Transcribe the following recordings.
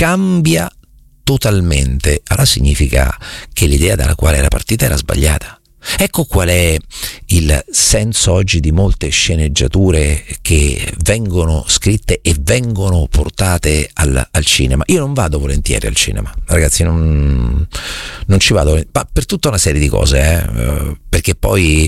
cambia totalmente. Allora significa che l'idea dalla quale era partita era sbagliata. Ecco qual è il senso oggi di molte sceneggiature che vengono scritte e vengono portate al cinema. Io non vado volentieri al cinema, ragazzi, non ci vado, ma per tutta una serie di cose, perché poi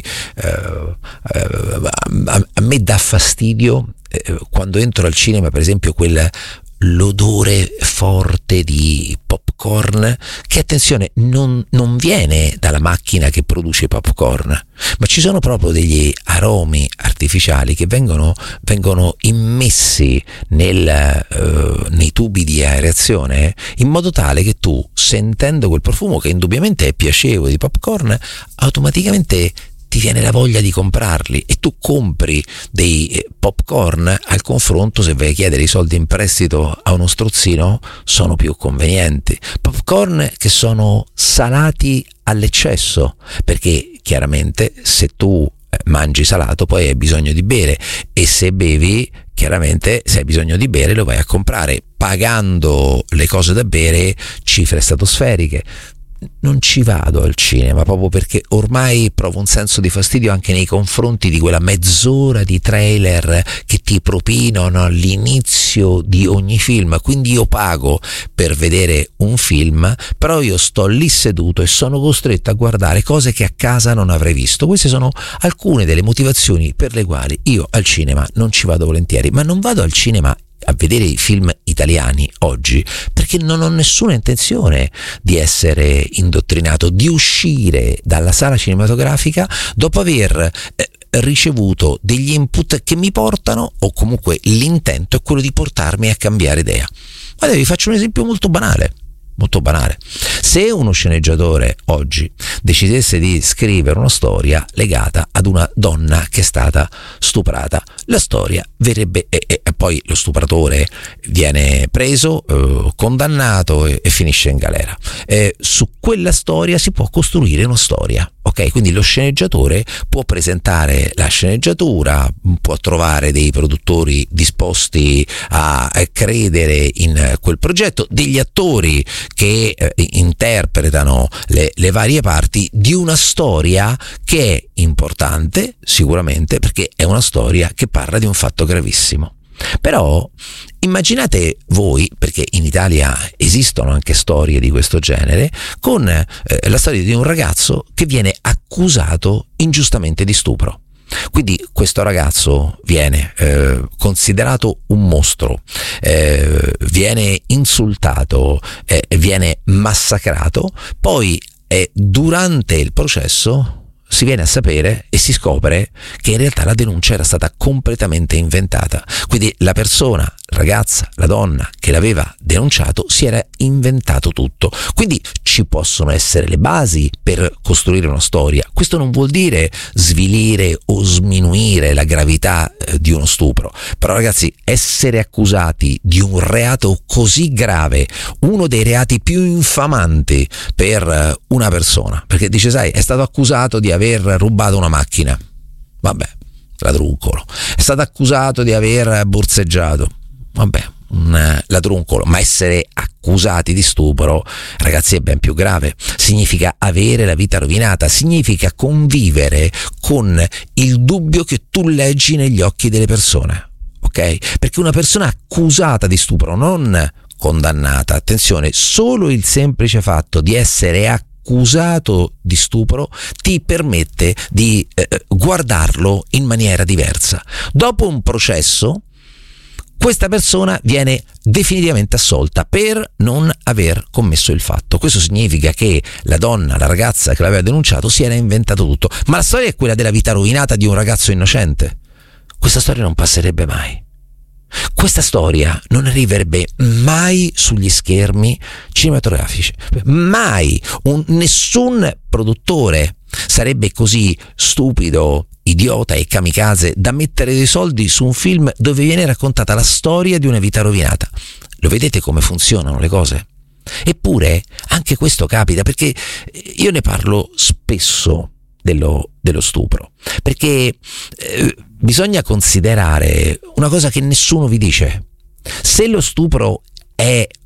a me dà fastidio quando entro al cinema, per esempio, l'odore forte di popcorn, che attenzione non viene dalla macchina che produce popcorn, ma ci sono proprio degli aromi artificiali che vengono immessi nei tubi di aerazione, in modo tale che tu, sentendo quel profumo che indubbiamente è piacevole di popcorn, automaticamente ti viene la voglia di comprarli, e tu compri dei popcorn. Al confronto, se vai a chiedere i soldi in prestito a uno strozzino, sono più convenienti. Popcorn che sono salati all'eccesso, perché chiaramente se tu mangi salato poi hai bisogno di bere, e se bevi, chiaramente se hai bisogno di bere lo vai a comprare, pagando le cose da bere cifre stratosferiche. Non ci vado al cinema proprio perché ormai provo un senso di fastidio anche nei confronti di quella mezz'ora di trailer che ti propinano all'inizio di ogni film. Quindi io pago per vedere un film, però io sto lì seduto e sono costretto a guardare cose che a casa non avrei visto. Queste sono alcune delle motivazioni per le quali io al cinema non ci vado volentieri. Ma non vado al cinema a vedere i film italiani oggi perché non ho nessuna intenzione di essere indottrinato, di uscire dalla sala cinematografica dopo aver ricevuto degli input che mi portano, o comunque l'intento è quello di portarmi a cambiare idea. Guarda, vi faccio un esempio molto banale. Se uno sceneggiatore oggi decidesse di scrivere una storia legata ad una donna che è stata stuprata, la storia verrebbe, e poi lo stupratore viene preso, condannato e finisce in galera. Su quella storia si può costruire una storia. Ok, quindi lo sceneggiatore può presentare la sceneggiatura, può trovare dei produttori disposti a credere in quel progetto, degli attori che interpretano le varie parti di una storia che è importante sicuramente, perché è una storia che parla di un fatto gravissimo. Però immaginate voi, perché in Italia esistono anche storie di questo genere, con la storia di un ragazzo che viene accusato ingiustamente di stupro. Quindi questo ragazzo viene considerato un mostro, viene insultato, viene massacrato, poi durante il processo si viene a sapere e si scopre che in realtà la denuncia era stata completamente inventata. Quindi la persona, ragazza, la donna che l'aveva denunciato si era inventato tutto. Quindi ci possono essere le basi per costruire una storia. Questo non vuol dire svilire o sminuire la gravità di uno stupro. Però ragazzi, essere accusati di un reato così grave, uno dei reati più infamanti per una persona, perché dice, sai, è stato accusato di aver rubato una macchina, vabbè, ladruncolo. È stato accusato di aver borseggiato, vabbè, un ladruncolo. Ma essere accusati di stupro, ragazzi, è ben più grave. Significa avere la vita rovinata, significa convivere con il dubbio che tu leggi negli occhi delle persone, ok? Perché una persona accusata di stupro, non condannata, attenzione, solo il semplice fatto di essere accusato di stupro ti permette di guardarlo in maniera diversa. Dopo un processo, questa persona viene definitivamente assolta per non aver commesso il fatto. Questo significa che la donna, la ragazza che l'aveva denunciato, si era inventato tutto. Ma la storia è quella della vita rovinata di un ragazzo innocente. Questa storia non passerebbe mai. Questa storia non arriverebbe mai sugli schermi cinematografici, mai. Nessun produttore sarebbe così stupido, idiota e kamikaze da mettere dei soldi su un film dove viene raccontata la storia di una vita rovinata. Lo vedete come funzionano le cose? Eppure anche questo capita, perché io ne parlo spesso dello stupro, perché bisogna considerare una cosa che nessuno vi dice. Se lo stupro è